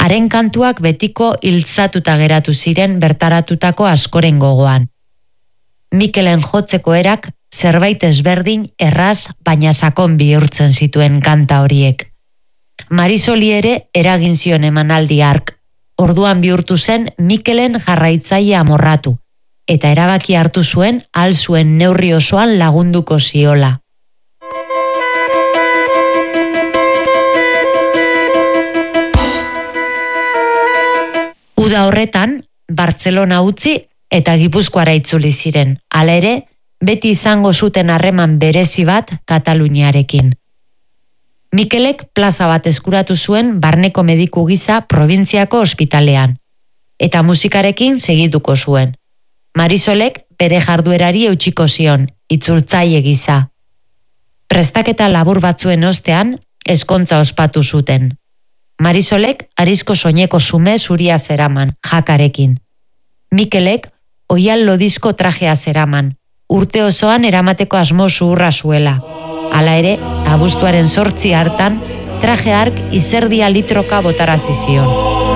Haren kantuak betiko hiltzatuta geratu ziren bertaratutako askoren gogoan. Mikelen jotzeko erak zerbait ezberdin erraz baina sakon bihurtzen zituen kanta horiek. Marisoli ere eragin zion emanaldi hark. Orduan bihurtu zen Mikelen jarraitzaile amorratu, eta erabaki hartu zuen ahal zuen neurri osoan lagunduko ziola. Uda horretan, Bartzelona utzi eta Gipuzkoara itzuli ziren. Hala ere, beti izango zuten harreman berezi bat Kataluniarekin. Mikelek plaza bat eskuratu zuen barneko mediku gisa probintziako ospitalean, eta musikarekin segituko zuen. Marisolek bere jarduerari eutsiko zion, itzultzaile gisa. Prestaketa labur batzuen ostean, ezkontza ospatu zuten. Marisolek arizko soineko zume zuria zeraman, jakarekin. Mikelek oial lodizko trajea zeraman, urte osoan eramateko asmo zuhurra zuela. Hala ere, abuztuaren 8 hartan, traje hark izerdia litroka botarazi zion.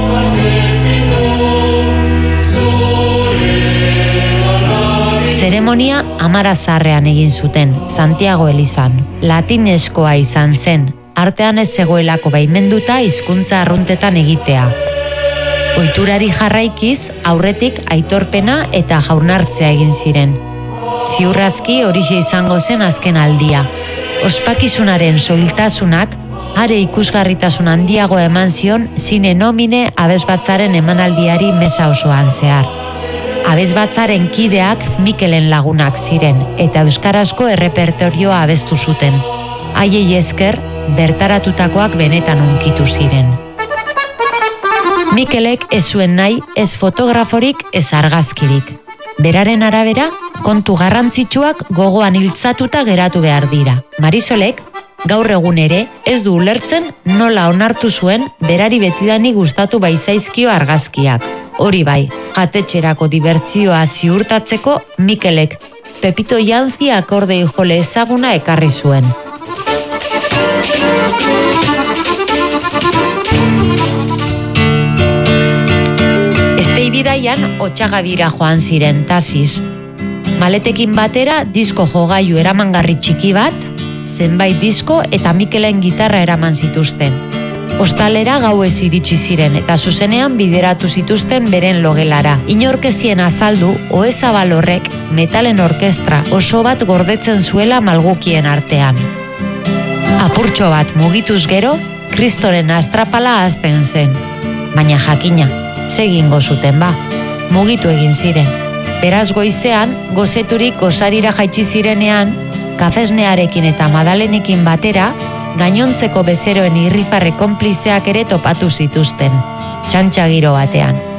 Zeremonia Amara Zaharrean egin zuten, Santiago elizan. Latineskoa izan zen, artean ez zegoelako baimenduta hizkuntza arruntetan egitea. Ohiturari jarraikiz, aurretik aitorpena eta jaunartzea egin ziren. Ziurrazki horixe izango zen azken aldia. Ospakizunaren soiltasunak are ikusgarritasun handiago eman zion zine nomine abesbatzaren emanaldiari mesa osoan zehar. Abesbatzaren kideak Mikelen lagunak ziren eta euskarazko errepertorioa abestu zuten. Haiei esker, bertaratutakoak benetan hunkitu ziren. Mikelek ez zuen nahi ez fotograforik ez argazkirik. Beraren arabera, kontu garrantzitsuak gogoan hiltzatuta geratu behar dira. Marisolek, gaur egun ere, ez du ulertzen nola onartu zuen berari betidani gustatu baizaizkio argazkiak. Hori bai, jatetxerako dibertsioa ziurtatzeko Mikelek Pepito Jantzi akordei jole ezaguna ekarri zuen. Bidaian Otsagabira joan ziren tasiz. Maletekin batera disko jogailu eramangarri txiki bat, zenbait disko eta Mikelen gitarra eraman zituzten. Ostalera gauez iritsi ziren eta zuzenean bideratu zituzten beren logelara. Inork ezien azaldu, Ohezabal horrek metalen orkestra oso bat gordetzen zuela malgukien artean. Apurtxo bat mugituz gero, Kristoren astrapala hazten zen. Baina jakina, segingo zuten ba, mugitu egin ziren. Beraz goizean, gozeturik gozarira jaitsi zirenean, kafesnearekin eta Madalenekin batera, gainontzeko bezeroen irrifarre konplizeak ere topatu zituzten, txantxa giro batean.